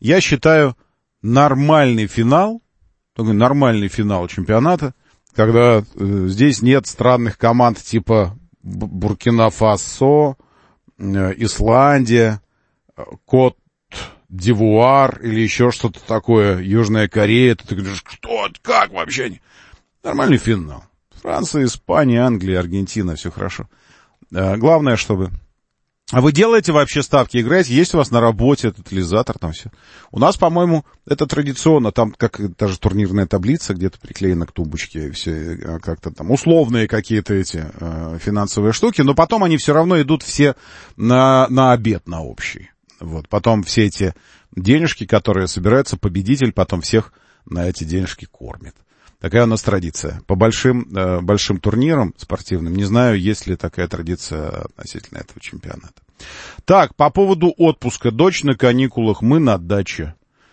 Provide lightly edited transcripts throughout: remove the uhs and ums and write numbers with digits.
я считаю, нормальный финал чемпионата, когда здесь нет странных команд типа Буркина-Фасо, Исландия, Кот-д'Ивуар или еще что-то такое, Южная Корея. Ты говоришь, что, как вообще? Нормальный финал. Франция, Испания, Англия, Аргентина, все хорошо. Главное, чтобы... А вы делаете вообще ставки, играете? Есть у вас на работе тотализатор, там все? У нас, по-моему, это традиционно, там как даже турнирная таблица где-то приклеена к тумбочке, все как-то там условные какие-то эти финансовые штуки, но потом они все равно идут все на обед, на общий. Вот. Потом все эти денежки, которые собираются, победитель потом всех на эти денежки кормит. Такая у нас традиция. По большим турнирам спортивным, не знаю, есть ли такая традиция относительно этого чемпионата. Так, по поводу отпуска. Дочь на каникулах, мы на даче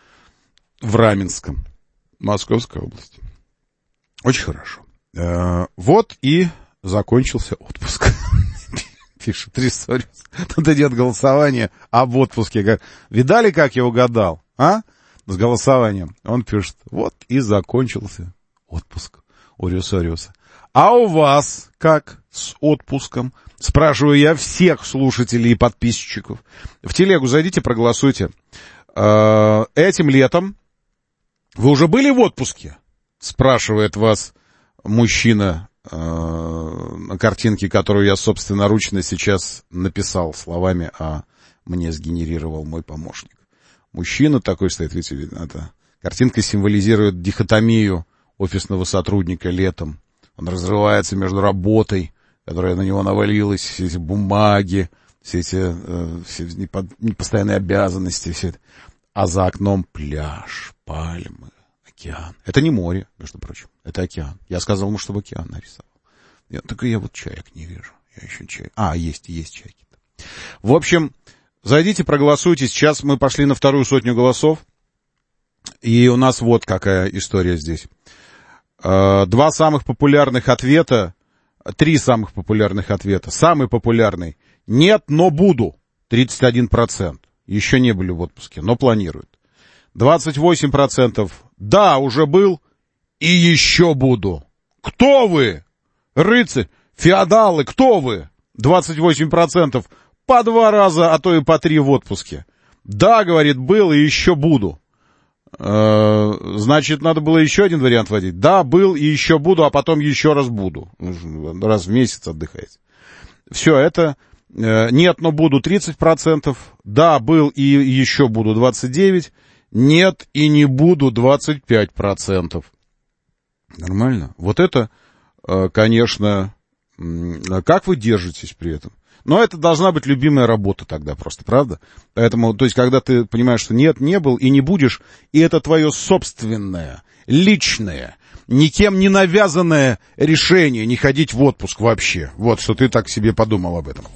в Раменском, Московской области. Очень хорошо. Вот и закончился отпуск. Пишет Рисориус. Тут идет голосование об отпуске. Видали, как я угадал? С голосованием. Он пишет, вот и закончился отпуск у Рисориуса. А у вас как с отпуском? Спрашиваю я всех слушателей и подписчиков. В телегу зайдите, проголосуйте. Этим летом вы уже были в отпуске? Спрашивает вас мужчина на картинке, которую я собственноручно сейчас написал словами, а мне сгенерировал мой помощник. Мужчина такой стоит, видите, видно, это картинка символизирует дихотомию офисного сотрудника летом. Он разрывается между работой, которая на него навалилась, все эти бумаги, все эти непостоянные обязанности, все это. А за окном пляж, пальмы, океан. Это не море, между прочим, это океан. Я сказал ему, чтобы океан нарисовал. Только я вот чаек не вижу. Я еще чаек. Есть чайки-то. В общем, зайдите, проголосуйте. Сейчас мы пошли на 200 голосов. И у нас вот какая история здесь. 3 самых популярных ответа. Самый популярный. Нет, но буду. 31%. Еще не были в отпуске, но планируют. 28%. Да, уже был и еще буду. Кто вы? Рыцарь, феодалы, кто вы? 28%. По 2 раза, а то и по 3 в отпуске. Да, говорит, был и еще буду. Значит, надо было еще один вариант вводить. Да, был и еще буду, а потом еще раз буду. Раз в месяц отдыхаете. Все, это нет, но буду 30%. Да, был и еще буду 29%. Нет и не буду 25%. Нормально. Вот это, конечно, как вы держитесь при этом? Но это должна быть любимая работа тогда просто, правда? Поэтому, то есть, когда ты понимаешь, что нет, не был и не будешь, и это твое собственное, личное, никем не навязанное решение не ходить в отпуск вообще. Вот, что ты так себе подумал об этом.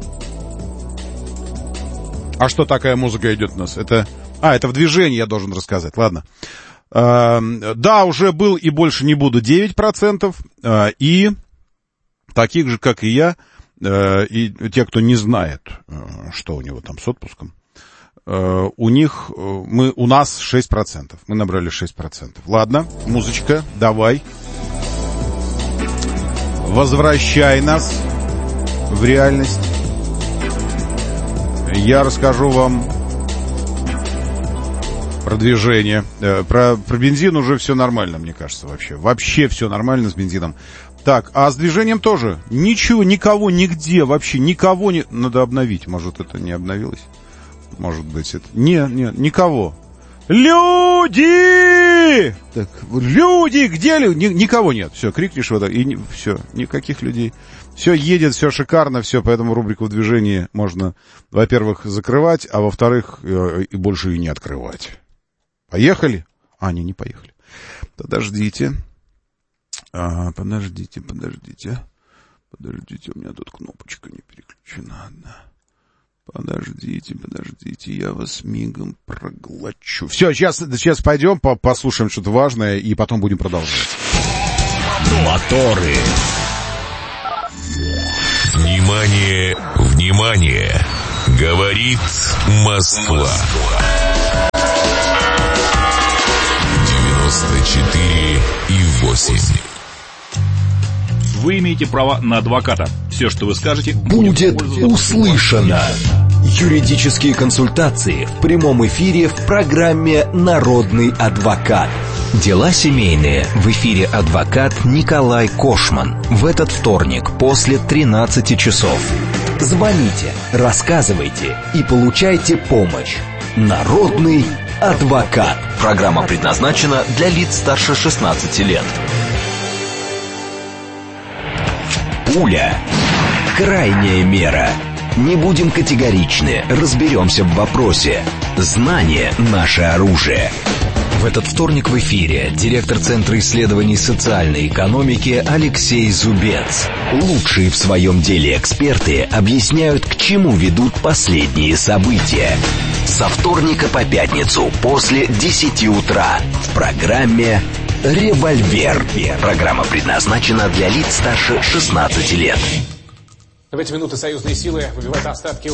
А что такая музыка идет у нас? Это в движении я должен рассказать, ладно. Да, уже был и больше не буду 9%, и таких же, как и я, и те, кто не знает, что у него там с отпуском, у нас 6%. Мы набрали 6%. Ладно, музычка, давай. Возвращай нас в реальность. Я расскажу вам про движение. Про бензин уже все нормально, мне кажется, вообще. Вообще все нормально с бензином. Так, а с движением тоже. Ничего, никого, нигде, вообще никого не... Надо обновить, может, это не обновилось? Может быть, это... Нет, никого. Люди! Так, люди, где люди? Никого нет. Все, крикнешь вот так, и все, никаких людей. Все едет, все шикарно, все, поэтому рубрику в движении можно, во-первых, закрывать, а во-вторых, и больше и не открывать. Поехали? Не поехали. Подождите. Подождите. У меня тут кнопочка не переключена одна. Подождите, я вас мигом проглочу. Все, сейчас пойдем, послушаем что-то важное, и потом будем продолжать. Моторы. Внимание! Говорит Москва. 8. Вы имеете право на адвоката. Все, что вы скажете, будет услышано. Юридические консультации в прямом эфире в программе «Народный адвокат». Дела семейные. В эфире адвокат Николай Кошман. В этот вторник после 13 часов. Звоните, рассказывайте и получайте помощь. Народный адвокат. Программа предназначена для лиц старше 16 лет. Пуля. Крайняя мера. Не будем категоричны, разберемся в вопросе. Знание – наше оружие. В этот вторник в эфире директор Центра исследований социальной экономики Алексей Зубец. Лучшие в своем деле эксперты объясняют, к чему ведут последние события. Со вторника по пятницу после 10 утра в программе «Револьвер». Программа предназначена для лиц старше 16 лет. В эти минуты союзные силы выбивают остатки